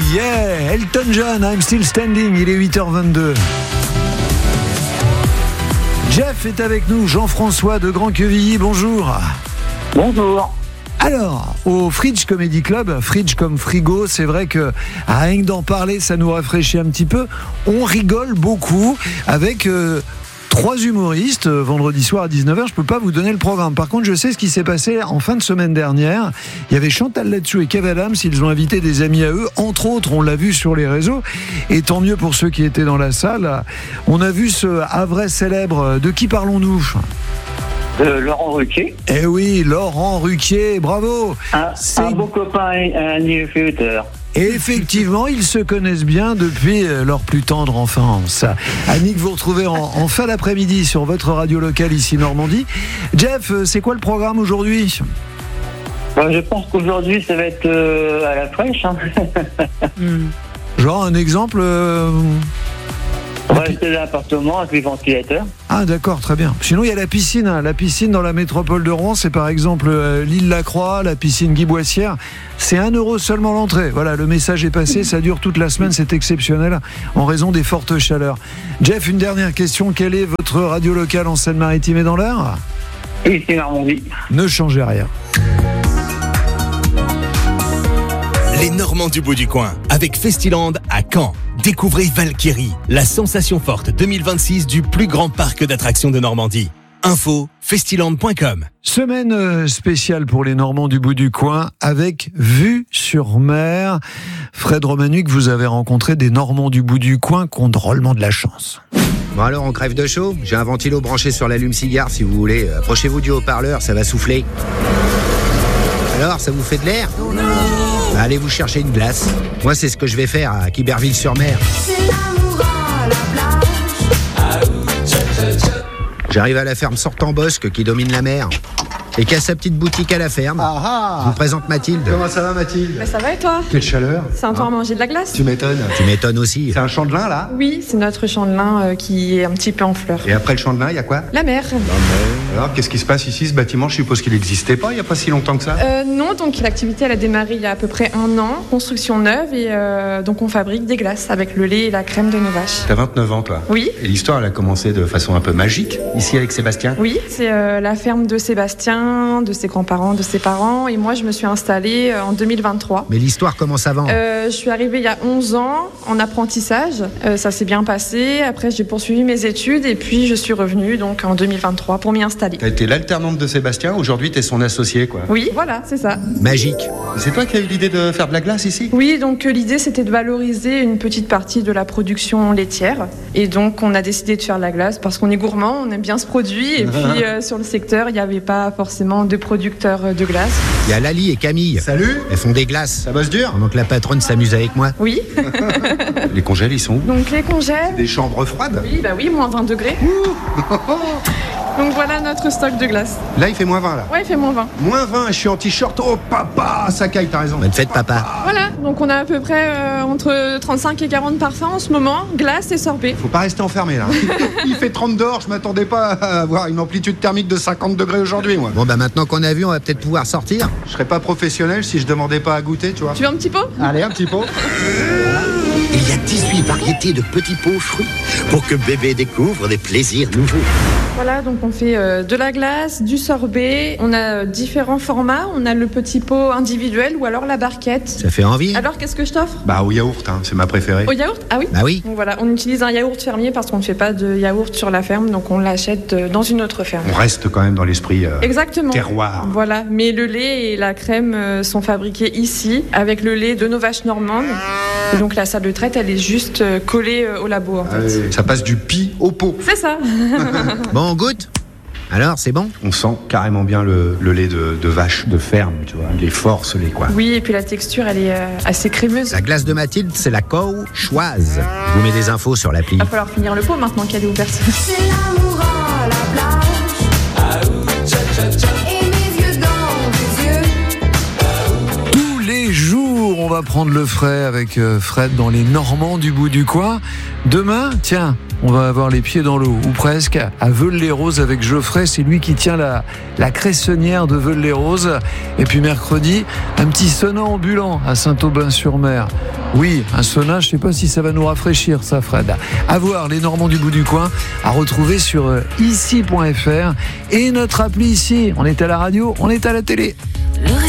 yeah, Elton John, I'm Still Standing, il est 8h22. Jeff est avec nous, Jean-François de Grand-Quevilly, bonjour. Bonjour. Alors, au Fridge Comedy Club, Fridge comme frigo, c'est vrai que à rien que d'en parler, ça nous rafraîchit un petit peu. On rigole beaucoup avec 3 humoristes, vendredi soir à 19h. Je peux pas vous donner le programme. Par contre, je sais ce qui s'est passé en fin de semaine dernière. Il y avait Chantal là-dessous et Kev Adams. Ils ont invité des amis à eux. Entre autres, on l'a vu sur les réseaux. Et tant mieux pour ceux qui étaient dans la salle. On a vu ce Havrais célèbre. De qui parlons-nous ? Laurent Ruquier. Eh oui, Laurent Ruquier, bravo. Un beau copain et un instituteur. Et effectivement, ils se connaissent bien depuis leur plus tendre enfance. Annick, vous retrouvez en fin d'après-midi sur votre radio locale ici Normandie. Jeff, c'est quoi le programme aujourd'hui ? Je pense qu'aujourd'hui, ça va être à la fraîche. Genre un exemple On va rester dans l'appartement avec les ventilateurs. Ah d'accord, très bien. Sinon, il y a la piscine. La piscine dans la métropole de Rouen, c'est par exemple l'île Lacroix, la piscine Guy Boissière. C'est 1 € seulement l'entrée. Voilà, le message est passé. Ça dure toute la semaine. C'est exceptionnel en raison des fortes chaleurs. Jeff, une dernière question. Quelle est votre radio locale en Seine-Maritime et dans l'Eure ? Ici Normandie. Ne changez rien. Les Normands du bout du coin, avec Festiland à Caen. Découvrez Valkyrie, la sensation forte 2026 du plus grand parc d'attractions de Normandie. Info, festiland.com. Semaine spéciale pour les Normands du bout du coin avec vue sur mer. Fred Romanuc, vous avez rencontré des Normands du bout du coin qui ont drôlement de la chance. Bon alors on crève de chaud. J'ai un ventilo branché sur l'allume-cigare si vous voulez. Approchez-vous du haut-parleur, ça va souffler. Alors, ça vous fait de l'air ? Allez vous chercher une glace. Moi, c'est ce que je vais faire à Quiberville-sur-Mer. J'arrive à la ferme Sortant-Bosque qui domine la mer et qui a sa petite boutique à la ferme. Je vous présente Mathilde. Comment ça va, Mathilde ? Ça va et toi ? Quelle chaleur. C'est un temps à manger de la glace. Tu m'étonnes. Tu m'étonnes aussi. C'est un champ de lin, là ? Oui, c'est notre champ de lin qui est un petit peu en fleurs. Et après le champ de lin, il y a quoi ? La mer. Alors, qu'est-ce qui se passe ici, ce bâtiment ? Je suppose qu'il n'existait pas il n'y a pas si longtemps que ça ? Non, donc l'activité elle a démarré il y a à peu près 1 an. Construction neuve et donc on fabrique des glaces avec le lait et la crème de nos vaches. T'as 29 ans, toi ? Oui. Et l'histoire, elle a commencé de façon un peu magique, ici avec Sébastien ? Oui, c'est la ferme de Sébastien, de ses grands-parents, de ses parents. Et moi, je me suis installée en 2023. Mais l'histoire commence avant. Je suis arrivée il y a 11 ans en apprentissage. Ça s'est bien passé. Après, j'ai poursuivi mes études et puis je suis revenue donc en 2023 pour m'y installer. T'as été l'alternante de Sébastien, aujourd'hui t'es son associé, quoi. Oui, voilà, c'est ça. Magique. C'est toi qui as eu l'idée de faire de la glace ici ? Oui, donc l'idée c'était de valoriser une petite partie de la production laitière. Et donc on a décidé de faire de la glace parce qu'on est gourmand, on aime bien ce produit. Et puis sur le secteur, il n'y avait pas forcément de producteurs de glace. Il y a Lali et Camille. Salut. Elles font des glaces. Ça bosse dur ? Pendant que la patronne s'amuse avec moi. Oui. Les congèles, ils sont où ? Donc les congèles. Des chambres froides ? Oui, moins 20 degrés. Donc voilà notre stock de glace. Là, il fait moins 20, là. Ouais, il fait moins 20. Moins 20, je suis en t-shirt. Oh, papa, ça caille, t'as raison. Bonne fête, papa. Voilà, donc on a à peu près entre 35 et 40 parfums en ce moment, glace et sorbet. Faut pas rester enfermé, là. Il fait 30 dehors, je m'attendais pas à avoir une amplitude thermique de 50 degrés aujourd'hui, moi. Bon, maintenant qu'on a vu, on va peut-être pouvoir sortir. Je serais pas professionnel si je demandais pas à goûter, tu vois. Tu veux un petit pot ? Allez, un petit pot. Il y a 18 variétés de petits pots fruits pour que bébé découvre des plaisirs nouveaux. Voilà, donc on fait de la glace, du sorbet, on a différents formats, on a le petit pot individuel ou alors la barquette. Ça fait envie. Alors qu'est-ce que je t'offre ? Bah, au yaourt, hein, c'est ma préférée. Au yaourt ? Ah oui ? Bah oui. Donc voilà, on utilise un yaourt fermier parce qu'on ne fait pas de yaourt sur la ferme, donc on l'achète dans une autre ferme. On reste quand même dans l'esprit Exactement. terroir. Voilà, mais le lait et la crème sont fabriqués ici avec le lait de nos vaches normandes. Et donc la salle de traite, elle est juste collée au labo en fait. Ça passe du pis au pot. C'est ça. Bon, on goûte ? Alors, c'est bon ? On sent carrément bien le lait de vache de ferme, tu vois. Il est fort, ce lait, quoi. Oui, et puis la texture, elle est assez crémeuse. La glace de Mathilde, c'est la Cauchoise. Je vous mets des infos sur l'appli. Il va falloir finir le pot maintenant qu'elle est ouverte. C'est l'amour à la plage. Et mes yeux dans tes yeux. Tous les jours, on va prendre le frais avec Fred dans les Normands du bout du coin. Demain, tiens, on va avoir les pieds dans l'eau, ou presque, à Veules-les-Roses avec Geoffrey. C'est lui qui tient la cressonnière de Veules-les-Roses. Et puis mercredi, un petit sauna ambulant à Saint-Aubin-sur-Mer. Oui, un sauna, je ne sais pas si ça va nous rafraîchir, ça, Fred. À voir, les Normands du bout du coin, à retrouver sur ici.fr et notre appli ici. On est à la radio, on est à la télé.